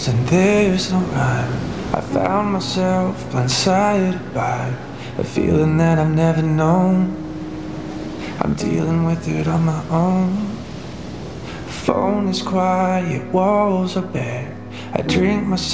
And there's no rhyme. I found myself blindsided by a feeling that I've never known. I'm dealing with it on my own. Phone is quiet, walls are bare. I drink myself